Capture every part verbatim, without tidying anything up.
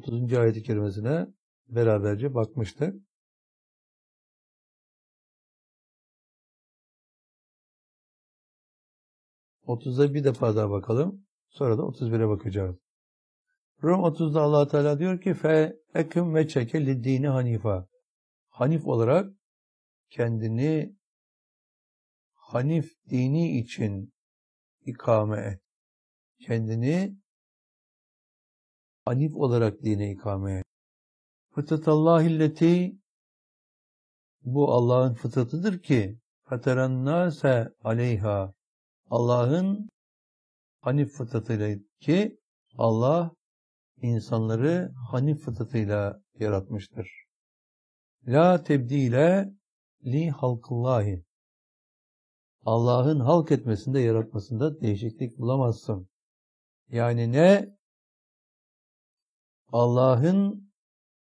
otuzuncu ayet-i kerimesine beraberce bakmıştık. otuza bir defa daha bakalım. Sonra da otuz bire bakacağız. Rum otuzda Allah Teala diyor ki fe ekim ve çeke liddini hanifa. Hanif olarak kendini Hanif dini için ikame et. Kendini Hanif olarak dine ikame et. Fıtratallahilleti, bu Allah'ın fıtratıdır ki faterannâse aleyha, Allah'ın Hanif fıtratıyla, ki Allah insanları Hanif fıtratıyla yaratmıştır. La tebdile li halkıllahi, Allah'ın halk etmesinde, yaratmasında değişiklik bulamazsın. Yani ne Allah'ın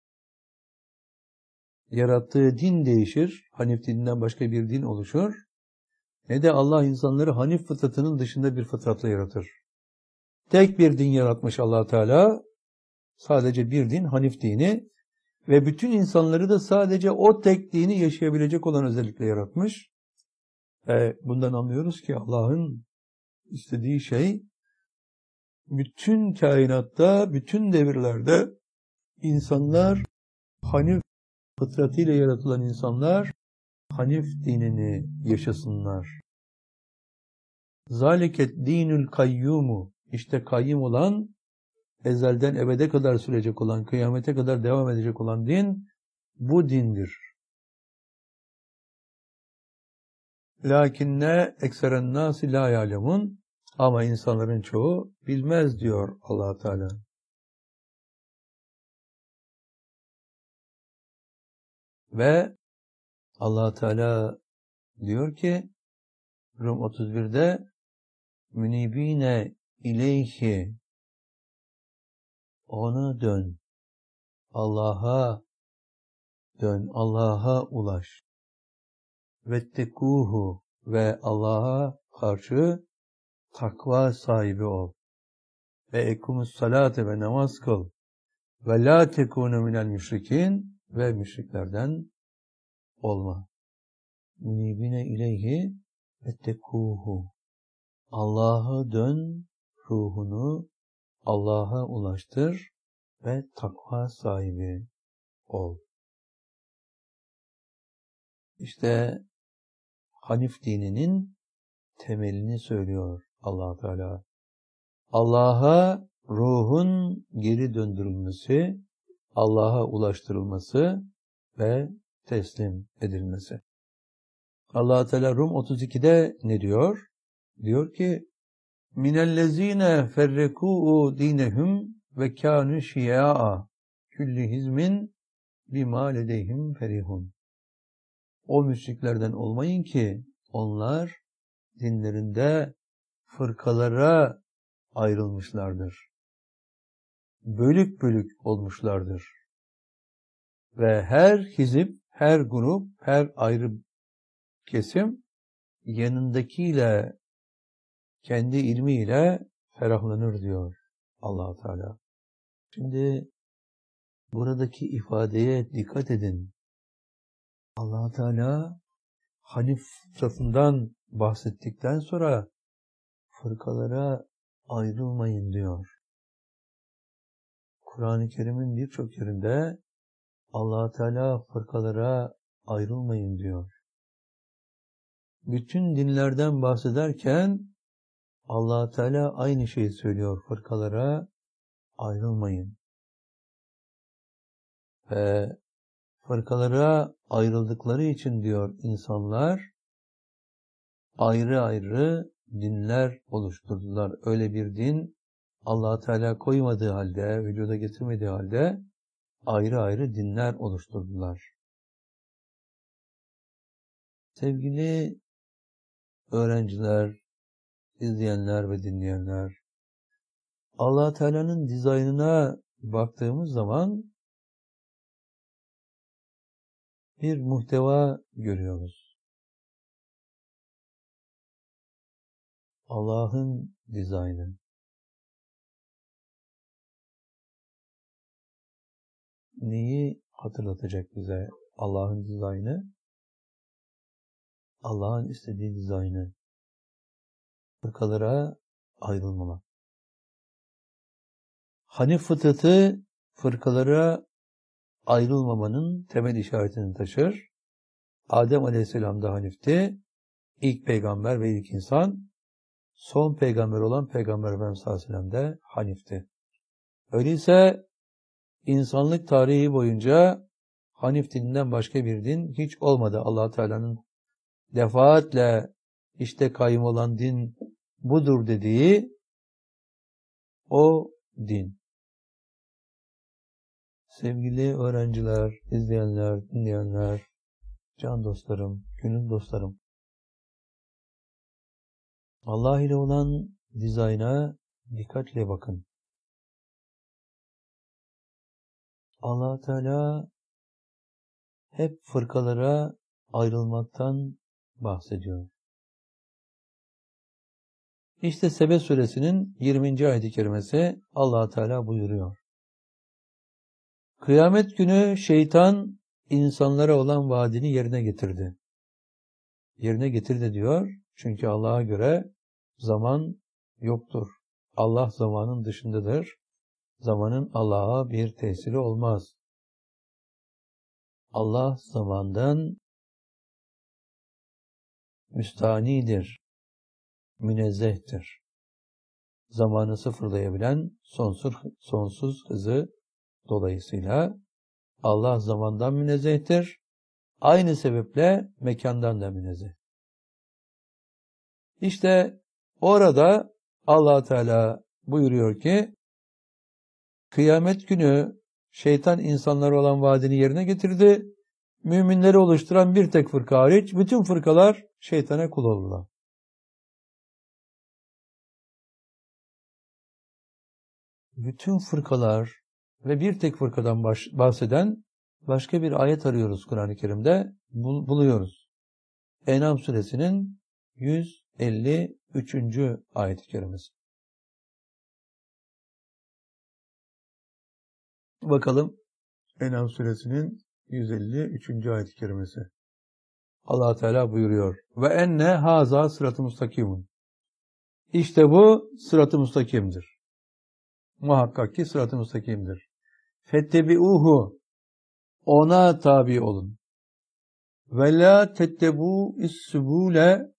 yarattığı din değişir, Hanif dininden başka bir din oluşur, ne de Allah insanları Hanif fıtratının dışında bir fıtratla yaratır. Tek bir din yaratmış Allah Teala, sadece bir din, Hanif dini, ve bütün insanları da sadece o tek dini yaşayabilecek olan özellikle yaratmış. E, bundan anlıyoruz ki Allah'ın istediği şey, bütün kainatta, bütün devirlerde insanlar, Hanif fıtratıyla yaratılan insanlar, Hanif dinini yaşasınlar. Zaliket dinül kayyumu, işte kayyum olan, ezelden ebede kadar sürecek olan, kıyamete kadar devam edecek olan din, bu dindir. Lakinne ekseren nasi la ya'lemun, ama insanların çoğu bilmez diyor Allah Teala. Ve Allah Teala diyor ki Rum otuz birde münibine ileyhi, ona dön, Allah'a dön, Allah'a ulaş. Vettekuhu, ve Allah'a karşı takva sahibi ol. Ve ekumus salate, ve namaz kıl. Ve la tekunu minel müşrikin, ve müşriklerden olma. Münibine ileyhi vettekuhu. Allah'a dön, ruhunu Allah'a ulaştır ve takva sahibi ol. İşte Hanif dininin temelini söylüyor Allah Teala. Allah'a ruhun geri döndürülmesi, Allah'a ulaştırılması ve teslim edilmesi. Allah Teala Rum otuz ikide ne diyor? Diyor ki minellezine ferrekû dinehum ve kânü şiâ'a külli hizmin bimâ ledeyhim ferihun. O müşriklerden olmayın ki onlar dinlerinde fırkalara ayrılmışlardır. Bölük bölük olmuşlardır. Ve her hizip, her grup, her ayrı kesim yanındakiyle, kendi ilmiyle ferahlanır diyor Allah Teala. Şimdi buradaki ifadeye dikkat edin. Allah Teala Hanif fıtratından bahsettikten sonra fırkalara ayrılmayın diyor. Kur'an-ı Kerim'in birçok yerinde Allah Teala fırkalara ayrılmayın diyor. Bütün dinlerden bahsederken Allah Teala aynı şeyi söylüyor. Fırkalara ayrılmayın. Ve fırkalara ayrıldıkları için diyor insanlar ayrı ayrı dinler oluşturdular. Öyle bir din Allah Teala koymadığı halde, vücuda getirmediği halde ayrı ayrı dinler oluşturdular. Sevgili öğrenciler, izleyenler ve dinleyenler, Allah Teala'nın dizaynına baktığımız zaman bir muhteva görüyoruz. Allah'ın dizaynı. neyi hatırlatacak bize? Allah'ın dizaynı, Allah'ın istediği dizaynı. Fırkalara ayrılmamak. Hanif fıtratı fırkalara ayrılmamanın temel işaretini taşır. Adem Aleyhisselam da hanifti. İlk peygamber ve ilk insan. Son peygamber olan Peygamber Efendimiz sallallahu aleyhi ve sellem de hanifti. Öyleyse insanlık tarihi boyunca Hanif dininden başka bir din hiç olmadı. Allah Teala'nın defaatle işte kayyum olan din budur dediği o din. Sevgili öğrenciler, izleyenler, dinleyenler, can dostlarım, gönül dostlarım. Allah ile olan dizayna dikkatle bakın. Allah Teala hep fırkalara ayrılmaktan bahsediyor. İşte Sebe suresinin yirminci ayet-i kerimesi Allah Teala buyuruyor. Kıyamet günü şeytan insanlara olan vaadini yerine getirdi. Yerine getirdi diyor. Çünkü Allah'a göre zaman yoktur. Allah zamanın dışındadır. Zamanın Allah'a bir tesiri olmaz. Allah zamandan müstanidir, münezzehtir. Zamanı sıfırlayabilen sonsuz, sonsuz hızı dolayısıyla Allah zamandan münezzehtir. Aynı sebeple mekandan da münezzeh. İşte orada Allah Teala buyuruyor ki kıyamet günü şeytan insanlara olan vaadini yerine getirdi. Müminleri oluşturan bir tek fırka hariç bütün fırkalar şeytana kul oldular. Bütün fırkalar ve bir tek fırkadan bahseden başka bir ayet arıyoruz Kur'an-ı Kerim'de, bul- buluyoruz. En'am suresinin yüz elli üçüncü ayet-i kerimesi. Bakalım En'am suresinin yüz elli üçüncü ayet-i kerimesi. Allah Teala buyuruyor. Ve enne haza sırat-ı mustakimun. İşte bu sırat-ı mustakimdir. Muhakkak ki sırat-ı mustakimdir. Fettebi'uhu. Ona tabi olun. Ve la tettebu is-subule.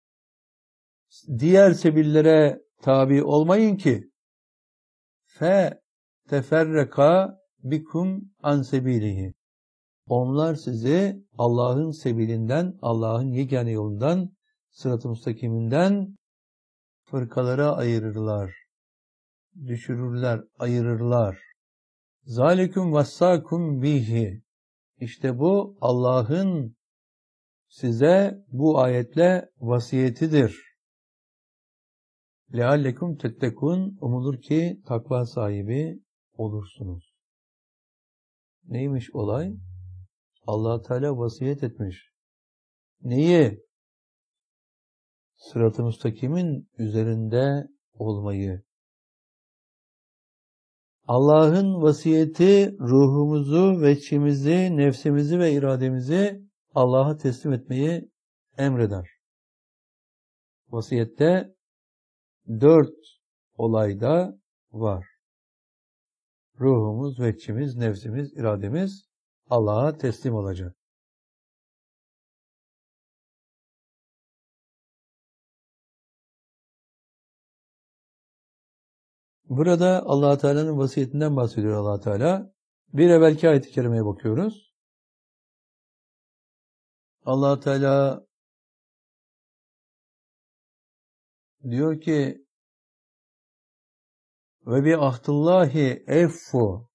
Diğer sebillere tabi olmayın ki fe teferreka bikum an sebilihi. Onlar sizi Allah'ın sebilinden, Allah'ın yegane yolundan, sırat-ı mustakiminden fırkalara ayırırlar. Düşürürler, ayırırlar. Zalikum vassakum bihi. İşte bu Allah'ın size bu ayetle vasiyetidir. Leallekum tettekun. Umulur ki takva sahibi olursunuz. Neymiş olay? Allah Teala vasiyet etmiş. Neyi? Sırat-ı müstakimin üzerinde olmayı. Allah'ın vasiyeti ruhumuzu, veçhimizi, nefsimizi ve irademizi Allah'a teslim etmeyi emreder. Vasiyette dört olayda var. Ruhumuz, veçhimiz, nefsimiz, irademiz Allah'a teslim olacak. Burada Allah Teala'nın vasiyetinden bahsediyor Allah Teala. Bir evvelki ayet-i kerimeye bakıyoruz. Allah Teala diyor ki ve bi ahdillahi effu.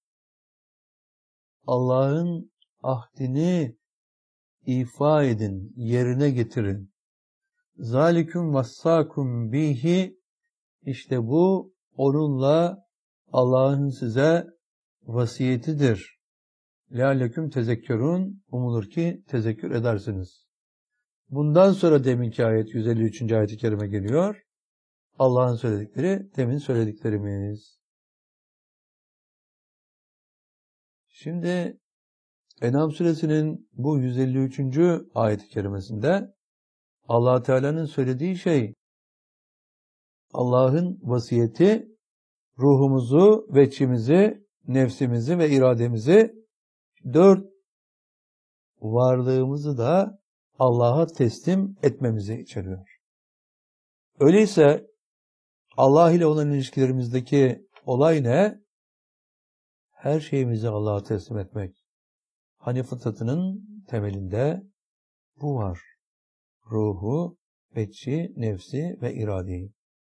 Allah'ın ahdini ifa edin, yerine getirin. Zalikum vassakum bihi. İşte bu onunla Allah'ın size vasiyetidir. Leallekum tezekkürün. Umulur ki tezekkür edersiniz. Bundan sonra deminki ayet yüz elli üçüncü ayet-i kerime geliyor. Allah'ın söyledikleri demin söylediklerimiz. Şimdi En'am suresinin bu yüz elli üçüncü ayet-i kerimesinde Allah Teala'nın söylediği şey, Allah'ın vasiyeti ruhumuzu, veçimizi, nefsimizi ve irademizi, dört varlığımızı da Allah'a teslim etmemizi içeriyor. Öyleyse Allah ile olan ilişkilerimizdeki olay ne? Her şeyimizi Allah'a teslim etmek. Hanif fıtratının temelinde bu var. Ruhu, veçi, nefsi ve iradeyi.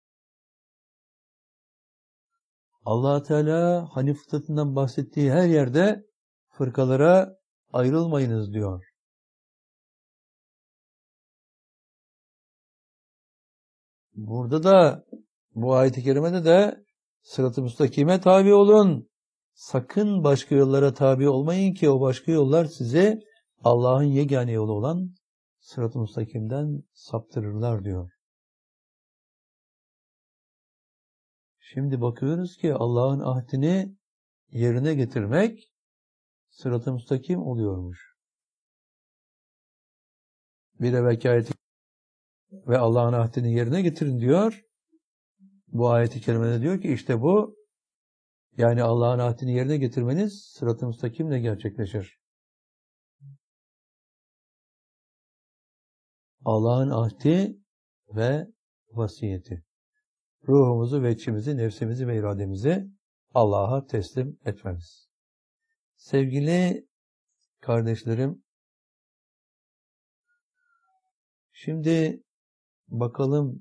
Allah Teala Hanif fıtratından bahsettiği her yerde fırkalara ayrılmayınız diyor. Burada da bu ayet-i kerimede de sırat-ı müstakime tabi olun. Sakın başka yollara tabi olmayın ki o başka yollar sizi Allah'ın yegane yolu olan sırat-ı müstakimden saptırırlar diyor. Şimdi bakıyoruz ki Allah'ın ahdini yerine getirmek sırat-ı müstakim oluyormuş. Bir evvelki ayet ve Allah'ın ahdini yerine getirin diyor. Bu ayet-i kerimede diyor ki işte bu, yani Allah'ın ahdini yerine getirmeniz sırat-ı müstakimle gerçekleşir. Allah'ın ahdi ve vasiyeti. Ruhumuzu, veçimizi, nefsimizi ve irademizi Allah'a teslim etmemiz. Sevgili kardeşlerim, şimdi bakalım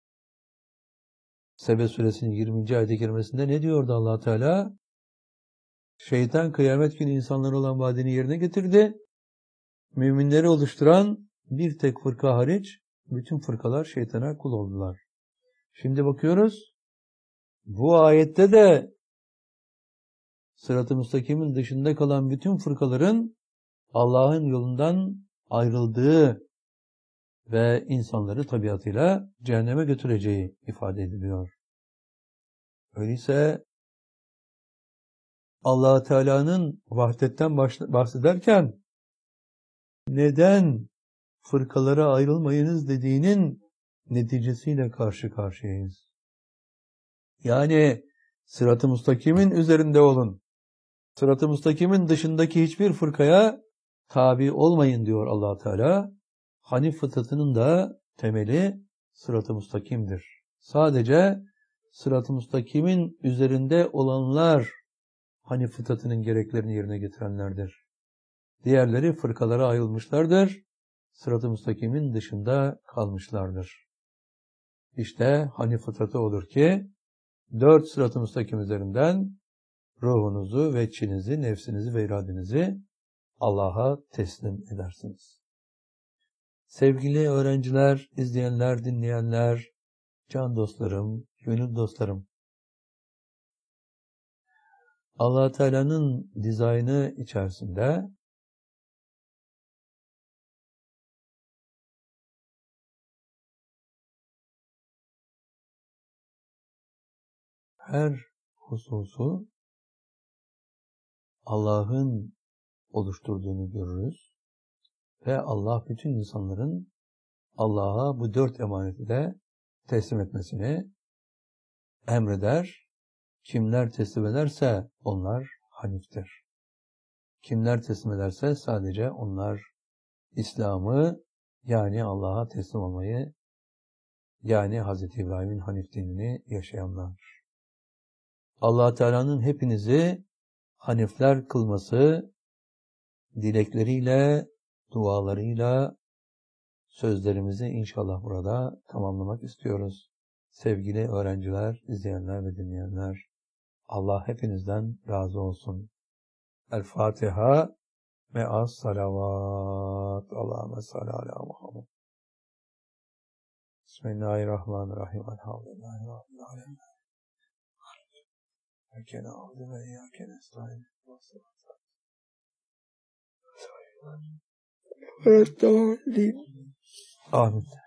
Sebe suresinin yirminci ayet-i kerimesinde ne diyordu Allah Teala? Şeytan kıyamet günü insanlara olan vaadini yerine getirdi. Müminleri oluşturan bir tek fırka hariç bütün fırkalar şeytana kul oldular. Şimdi bakıyoruz. Bu ayette de sırat-ı müstakimin dışında kalan bütün fırkaların Allah'ın yolundan ayrıldığı ve insanları tabiatıyla cehenneme götüreceği ifade ediliyor. Öyleyse Allah Teala'nın vahdetten bahsederken neden fırkalara ayrılmayınız dediğinin neticesiyle karşı karşıyayız. Yani sırat-ı müstakimin üzerinde olun. Sırat-ı müstakimin dışındaki hiçbir fırkaya tabi olmayın diyor Allah Teala. Hanif fıtratının da temeli sırat-ı müstakimdir. Sadece sırat-ı müstakimin üzerinde olanlar Hanif fıtratının gereklerini yerine getirenlerdir. Diğerleri fırkalara ayrılmışlardır. Sırat-ı müstakimin dışında kalmışlardır. İşte Hanif fıtratı olur ki dört sırat-ı müstakim üzerinden ruhunuzu, veçinizi, nefsinizi ve iradenizi Allah'a teslim edersiniz. Sevgili öğrenciler, izleyenler, dinleyenler, can dostlarım, gönül dostlarım, Allah Teala'nın dizaynı içerisinde her hususu Allah'ın oluşturduğunu görürüz ve Allah bütün insanların Allah'a bu dört emaneti de teslim etmesini emreder. Kimler teslim ederse onlar haniftir. Kimler teslim ederse sadece onlar İslam'ı, yani Allah'a teslim olmayı, yani Hazreti İbrahim'in Hanif dinini yaşayanlar. Allah Teala'nın hepinizi hanifler kılması dilekleriyle, dualarıyla sözlerimizi inşallah burada tamamlamak istiyoruz. Sevgili öğrenciler, izleyenler ve dinleyenler, Allah hepinizden razı olsun. El Fatiha ve as salavat. Allahümme salli ala Muhammed. Bismillahirrahmanirrahim. Elhamdülillahi Rabbil alemin. İyyâke na'budu ve iyyâke nestaîn. Amin.